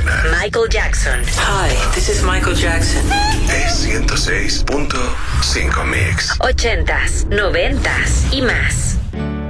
mañana. Michael Jackson. Hi, this is Michael Jackson. Es 106.5 Mix. 80s, 90s y más.